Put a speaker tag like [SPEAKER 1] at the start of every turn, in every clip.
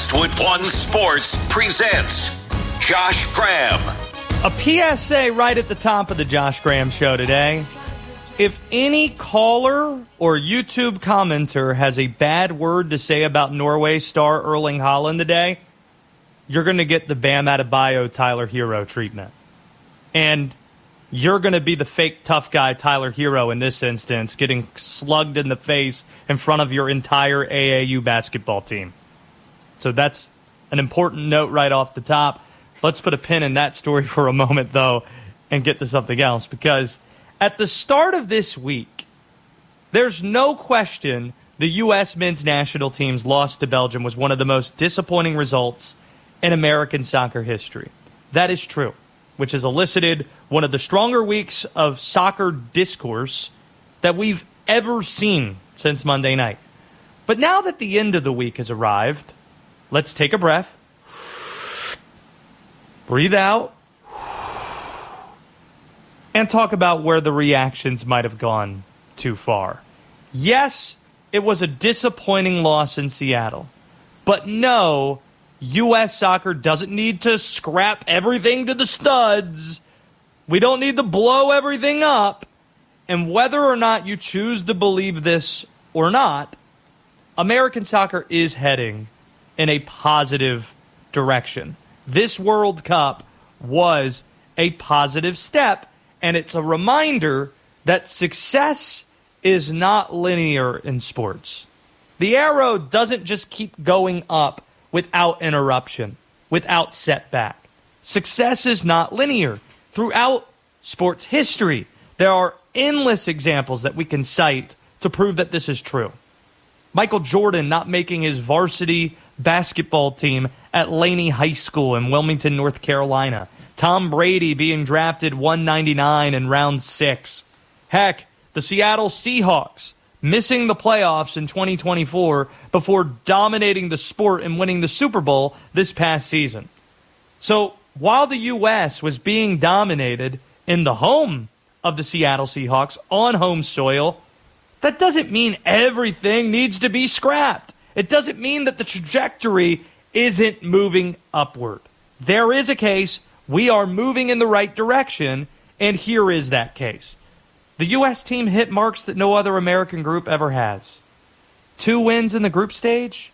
[SPEAKER 1] Westwood One Sports presents Josh Graham.
[SPEAKER 2] A PSA right at the top of the Josh Graham Show today. If any caller or YouTube commenter has a bad word to say about Norway star Erling Haaland today, you're going to get the Bam Adebayo Tyler Hero treatment. And you're going to be the fake tough guy Tyler Hero in this instance, getting slugged in the face in front of your entire AAU basketball team. So that's an important note right off the top. Let's put a pin in that story for a moment, though, and get to something else. Because at the start of this week, there's no question the U.S. men's national team's loss to Belgium was one of the most disappointing results in American soccer history. That is true, which has elicited one of the stronger weeks of soccer discourse that we've ever seen since Monday night. But now that the end of the week has arrived, let's take a breath. Breathe out, and talk about where the reactions might have gone too far. Yes, it was a disappointing loss in Seattle. But no, U.S. soccer doesn't need to scrap everything to the studs. We don't need to blow everything up. And whether or not you choose to believe this or not, American soccer is heading in a positive direction. This World Cup was a positive step, and it's a reminder that success is not linear in sports. The arrow doesn't just keep going up without interruption, without setback. Success is not linear. Throughout sports history, there are endless examples that we can cite to prove that this is true. Michael Jordan not making his varsity basketball team at Laney High School in Wilmington, North Carolina. Tom Brady being drafted 199 in round 6. Heck, the Seattle Seahawks missing the playoffs in 2024 before dominating the sport and winning the Super Bowl this past season. So while the U.S. was being dominated in the home of the Seattle Seahawks on home soil, that doesn't mean everything needs to be scrapped. It doesn't mean that the trajectory isn't moving upward. There is a case. We are moving in the right direction, and here is that case. The U.S. team hit marks that no other American group ever has. 2 wins in the group stage.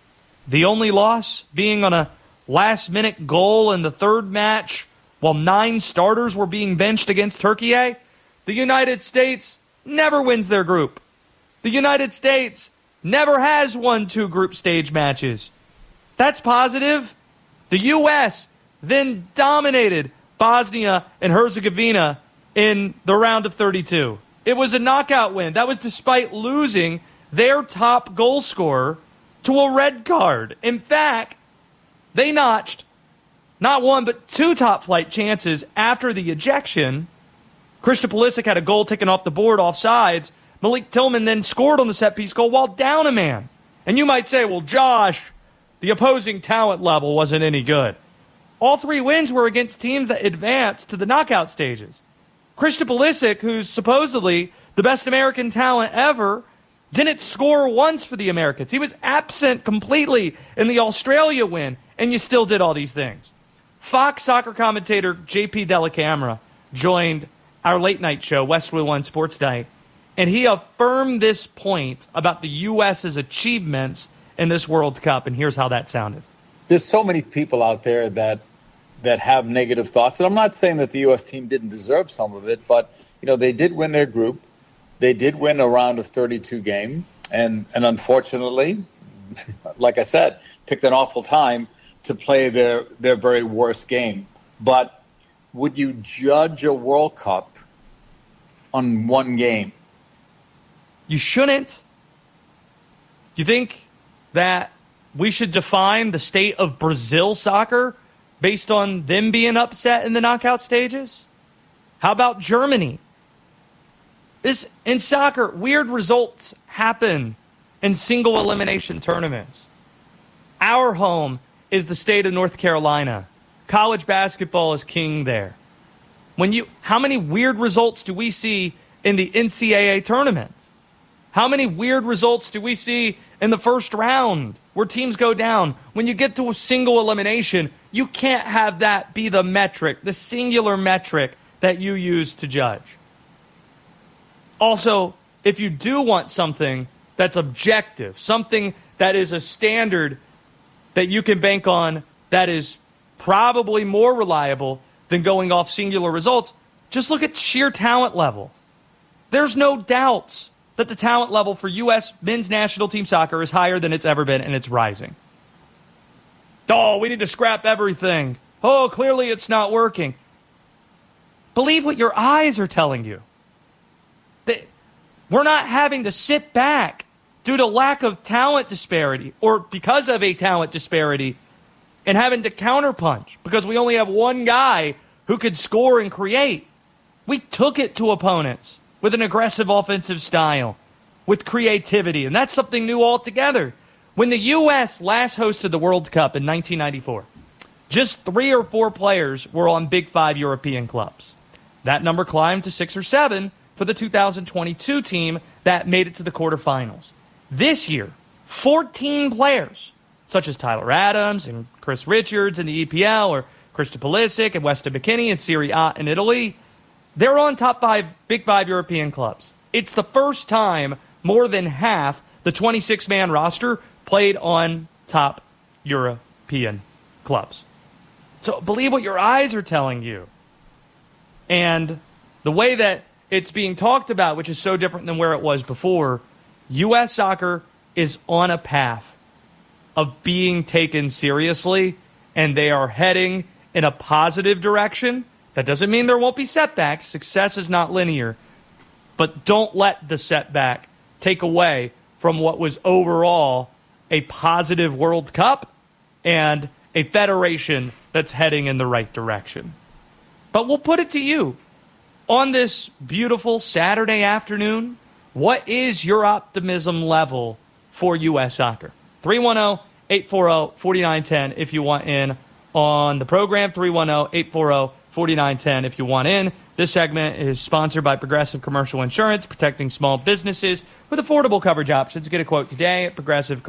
[SPEAKER 2] The only loss being on a last-minute goal in the third match while 9 starters were being benched against Turkey. The United States never wins their group. The United States never has won 2 group stage matches. That's positive. The U.S. then dominated Bosnia and Herzegovina in the round of 32. It was a knockout win. That was despite losing their top goal scorer to a red card. In fact, they notched not 1 but 2 top-flight chances after the ejection. Christian Pulisic had a goal taken off the board offsides. Malik Tillman then scored on the set-piece goal while down a man. And you might say, well, Josh, the opposing talent level wasn't any good. All 3 wins were against teams that advanced to the knockout stages. Christian Pulisic, who's supposedly the best American talent ever, didn't score once for the Americans. He was absent completely in the Australia win, and you still did all these things. Fox soccer commentator J.P. Dellacamera joined our late-night show, Westwood One Sports Night, and he affirmed this point about the U.S.'s achievements in this World Cup, and here's how that sounded.
[SPEAKER 3] There's so many people out there that have negative thoughts, and I'm not saying that the U.S. team didn't deserve some of it, but they did win their group. They did win a round of 32 game, and unfortunately, like I said, picked an awful time to play their very worst game. But would you judge a World Cup on 1 game?
[SPEAKER 2] You shouldn't. You think that we should define the state of Brazil soccer based on them being upset in the knockout stages? How about Germany? In soccer, weird results happen in single elimination tournaments. Our home is the state of North Carolina. College basketball is king there. How many weird results do we see in the NCAA tournaments? How many weird results do we see in the first round where teams go down? When you get to a single elimination, you can't have that be the metric, the singular metric that you use to judge. Also, if you do want something that's objective, something that is a standard that you can bank on that is probably more reliable than going off singular results, just look at sheer talent level. There's no doubts that the talent level for U.S. men's national team soccer is higher than it's ever been, and it's rising. Oh, we need to scrap everything. Oh, clearly it's not working. Believe what your eyes are telling you. We're not having to sit back due to lack of talent disparity or because of a talent disparity and having to counterpunch because we only have one guy who could score and create. We took it to opponents with an aggressive offensive style, with creativity, and that's something new altogether. When the U.S. last hosted the World Cup in 1994, just 3 or 4 players were on Big 5 European clubs. That number climbed to 6 or 7 for the 2022 team that made it to the quarterfinals. This year, 14 players, such as Tyler Adams and Chris Richards in the EPL, or Christian Pulisic and Weston McKennie in Serie A in Italy, they're on top 5 Big 5 European clubs. It's the first time more than half the 26-man roster played on top European clubs. So believe what your eyes are telling you. And the way that it's being talked about, which is so different than where it was before, U.S. soccer is on a path of being taken seriously, and they are heading in a positive direction. That doesn't mean there won't be setbacks. Success is not linear. But don't let the setback take away from what was overall a positive World Cup and a federation that's heading in the right direction. But we'll put it to you. On this beautiful Saturday afternoon, what is your optimism level for U.S. soccer? 310-840-4910 if you want in on the program. 310-840-4910 if you want in. This segment is sponsored by Progressive Commercial Insurance, protecting small businesses with affordable coverage options. Get a quote today at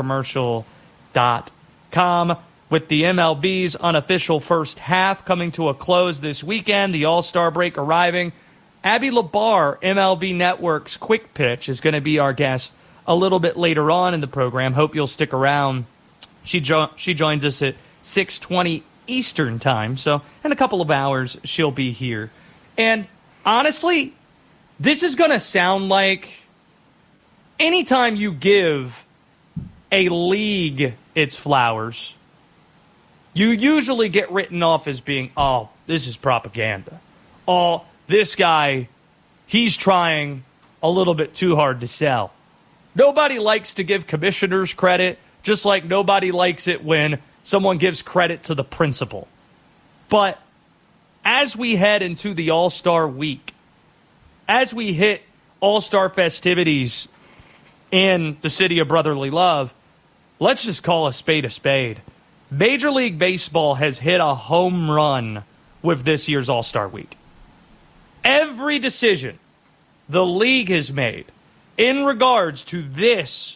[SPEAKER 2] progressivecommercial.com. With the MLB's unofficial first half coming to a close this weekend, the All-Star break arriving, Abby Labar, MLB Network's Quick Pitch, is going to be our guest a little bit later on in the program. Hope you'll stick around. She joins us at 6:20 Eastern time, so in a couple of hours she'll be here. And honestly, this is going to sound like anytime you give a league its flowers, you usually get written off as being, oh, this is propaganda. Oh, this guy, he's trying a little bit too hard to sell. Nobody likes to give commissioners credit, just like nobody likes it when someone gives credit to the principal. But as we head into the All-Star week, as we hit All-Star festivities in the city of brotherly love, let's just call a spade a spade. Major League Baseball has hit a home run with this year's All-Star week. Every decision the league has made in regards to this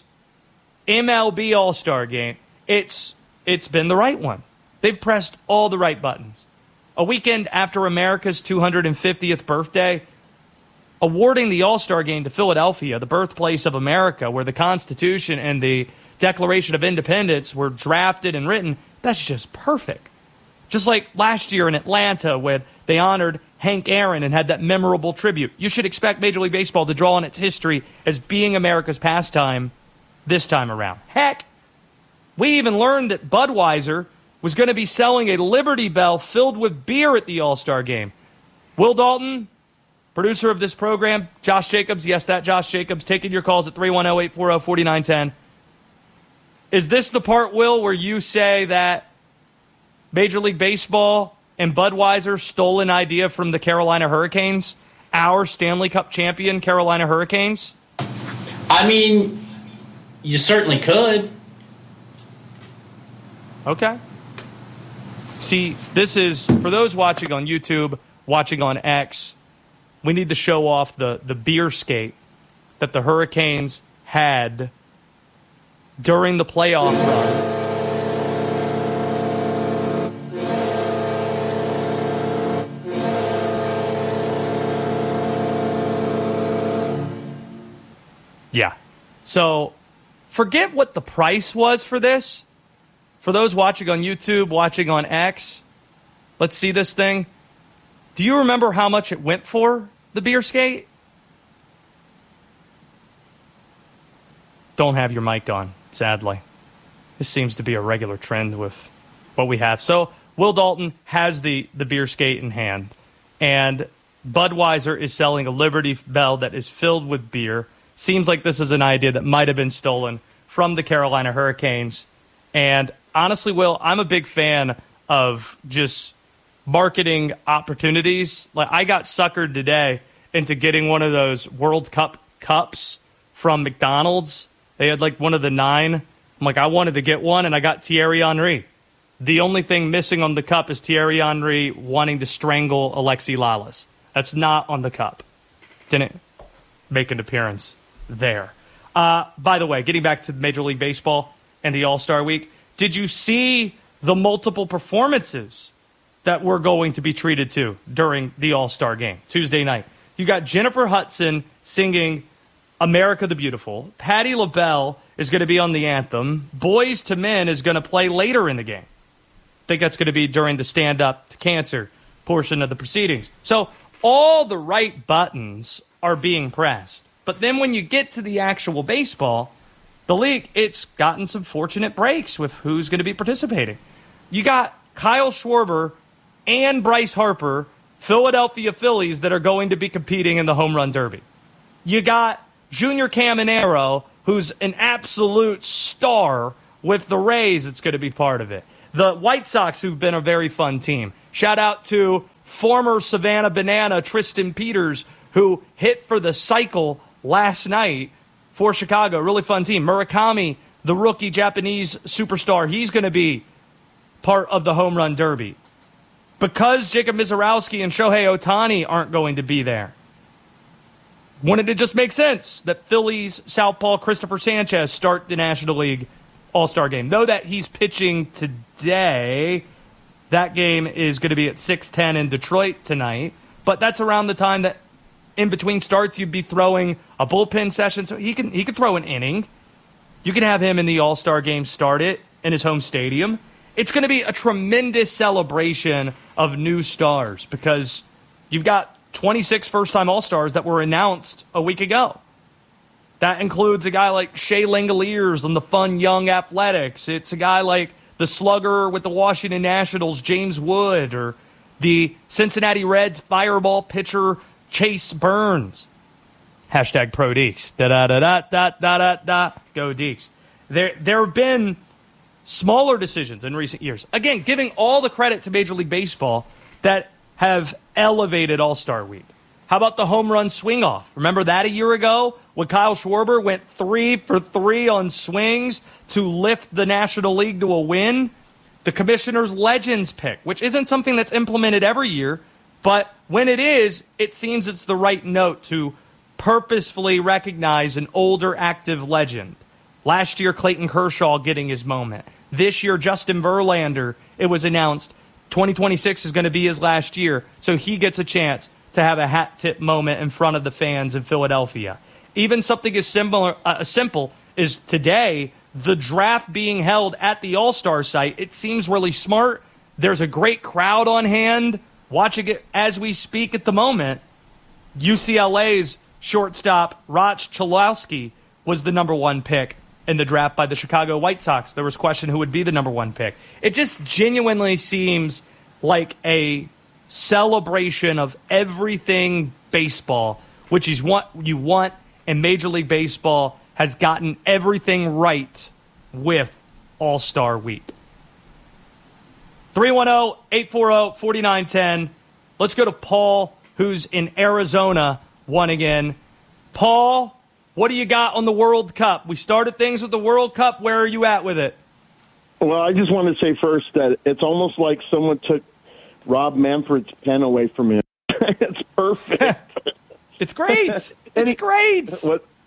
[SPEAKER 2] MLB All-Star game, it's been the right one. They've pressed all the right buttons. A weekend after America's 250th birthday, awarding the All-Star game to Philadelphia, the birthplace of America, where the Constitution and the Declaration of Independence were drafted and written, that's just perfect. Just like last year in Atlanta when they honored Hank Aaron and had that memorable tribute. You should expect Major League Baseball to draw on its history as being America's pastime this time around. Heck, we even learned that Budweiser was going to be selling a Liberty Bell filled with beer at the All-Star game. Will Dalton, producer of this program, Josh Jacobs, yes, that Josh Jacobs, taking your calls at 310-840-4910. Is this the part, Will, where you say that Major League Baseball and Budweiser stole an idea from the Carolina Hurricanes, our Stanley Cup champion Carolina Hurricanes?
[SPEAKER 4] I mean, you certainly could.
[SPEAKER 2] Okay. See, this is, for those watching on YouTube, watching on X, we need to show off the beer skate that the Hurricanes had during the playoff run. Yeah. So forget what the price was for this. For those watching on YouTube, watching on X, let's see this thing. Do you remember how much it went for, the beer skate? Don't have your mic on, sadly. This seems to be a regular trend with what we have. So Will Dalton has the beer skate in hand, and Budweiser is selling a Liberty Bell that is filled with beer. Seems like this is an idea that might have been stolen from the Carolina Hurricanes. And honestly, Will, I'm a big fan of just marketing opportunities. Like, I got suckered today into getting one of those World Cup cups from McDonald's. They had like one of the 9. I'm like, I wanted to get one, and I got Thierry Henry. The only thing missing on the cup is Thierry Henry wanting to strangle Alexi Lalas. That's not on the cup. Didn't make an appearance there. By the way, getting back to Major League Baseball and the All-Star Week, did you see the multiple performances that we're going to be treated to during the All-Star game Tuesday night? You got Jennifer Hudson singing America the Beautiful. Patti LaBelle is going to be on the anthem. Boys to Men is going to play later in the game. I think that's going to be during the Stand Up to Cancer portion of the proceedings. So all the right buttons are being pressed. But then when you get to the actual baseball, the league, it's gotten some fortunate breaks with who's going to be participating. You got Kyle Schwarber and Bryce Harper, Philadelphia Phillies, that are going to be competing in the Home Run Derby. You got Junior Caminero, who's an absolute star with the Rays, that's going to be part of it. The White Sox, who've been a very fun team. Shout out to former Savannah Banana Tristan Peters, who hit for the cycle last night for Chicago. Really fun team. Murakami, the rookie Japanese superstar, he's going to be part of the Home Run Derby. Because Jacob Mizorowski and Shohei Ohtani aren't going to be there, wouldn't it just make sense that Phillies southpaw Christopher Sanchez start the National League All-Star game? Though that he's pitching today, that game is going to be at 6:10 in Detroit tonight. But that's around the time that in between starts you'd be throwing a bullpen session. So he could throw an inning. You can have him in the All-Star game start it in his home stadium. It's going to be a tremendous celebration of new stars because you've got 26 first-time All-Stars that were announced a week ago. That includes a guy like Shea Langoliers on the Fun Young Athletics. It's a guy like the slugger with the Washington Nationals, James Wood, or the Cincinnati Reds fireball pitcher, Chase Burns. Hashtag Pro Deeks. Da-da-da-da-da-da-da-da. Go Deeks. There have been smaller decisions in recent years. Again, giving all the credit to Major League Baseball that have elevated All-Star Week. How about the home run swing-off? Remember that a year ago when Kyle Schwarber went 3 for 3 on swings to lift the National League to a win? The Commissioner's Legends pick, which isn't something that's implemented every year, but when it is, it seems it's the right note to purposefully recognize an older active legend. Last year, Clayton Kershaw getting his moment. This year, Justin Verlander, it was announced 2026 is going to be his last year, so he gets a chance to have a hat tip moment in front of the fans in Philadelphia. Even something as simple as today, the draft being held at the All-Star site, it seems really smart. There's a great crowd on hand watching it as we speak at the moment. UCLA's shortstop, Roch Chalowski, was the number 1 pick in the draft by the Chicago White Sox. There was question who would be the number 1 pick. It just genuinely seems like a celebration of everything baseball, which is what you want, and Major League Baseball has gotten everything right with All-Star Week. 310-840-4910. Let's go to Paul, who's in Arizona, one again. Paul, what do you got on the World Cup? We started things with the World Cup. Where are you at with it?
[SPEAKER 5] Well, I just want to say first that it's almost like someone took Rob Manfred's pen away from him. It's perfect.
[SPEAKER 2] It's great. It's great.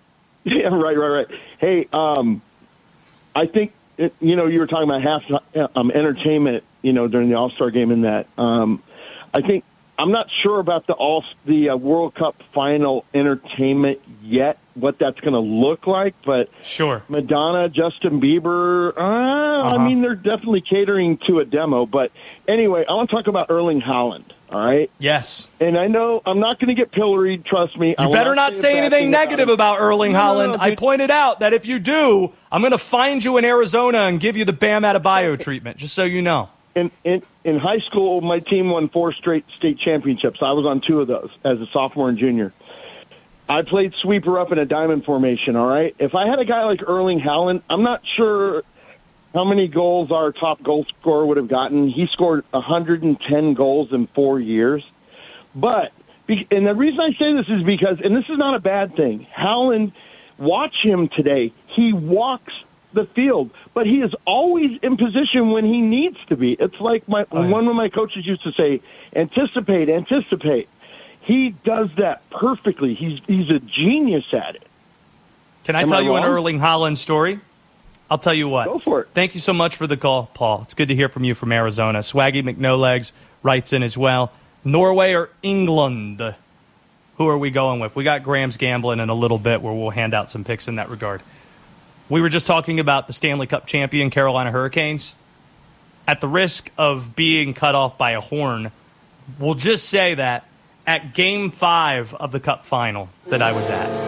[SPEAKER 5] Yeah, right. Hey, I think, you were talking about half entertainment, during the All-Star game and that. I think I'm not sure about the World Cup final entertainment yet, what that's going to look like, but
[SPEAKER 2] sure.
[SPEAKER 5] Madonna, Justin Bieber, I mean, they're definitely catering to a demo. But anyway, I want to talk about Erling Haaland, all right?
[SPEAKER 2] Yes.
[SPEAKER 5] And I know I'm not going to get pilloried, trust me.
[SPEAKER 2] You better not say anything negative about Erling Haaland.
[SPEAKER 5] No,
[SPEAKER 2] I pointed out that if you do, I'm going to find you in Arizona and give you the Bam Adebayo treatment, just so you know.
[SPEAKER 5] In high school, my team won 4 straight state championships. I was on 2 of those as a sophomore and junior. I played sweeper up in a diamond formation, all right? If I had a guy like Erling Haaland, I'm not sure how many goals our top goal scorer would have gotten. He scored 110 goals in 4 years. And the reason I say this is because, and this is not a bad thing, Haaland, watch him today. He walks the field, but he is always in position when he needs to be. It's like one of my coaches used to say, anticipate. He does that perfectly. He's a genius at it.
[SPEAKER 2] Can I tell you an Erling Haaland story? I'll tell you what.
[SPEAKER 5] Go for it.
[SPEAKER 2] Thank you so much for the call, Paul. It's good to hear from you from Arizona. Swaggy McNolegs writes in as well. Norway or England? Who are we going with? We got Graham's Gambling in a little bit where we'll hand out some picks in that regard. We were just talking about the Stanley Cup champion Carolina Hurricanes. At the risk of being cut off by a horn, we'll just say that at Game 5 of the Cup final that I was at,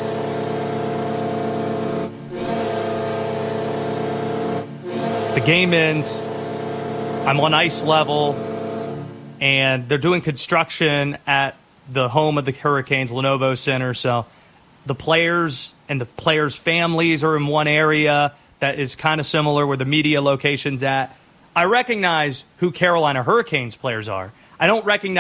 [SPEAKER 2] the game ends, I'm on ice level, and they're doing construction at the home of the Hurricanes, Lenovo Center, so the players and the players' families are in one area that is kind of similar where the media location's at. I recognize who Carolina Hurricanes players are. I don't recognize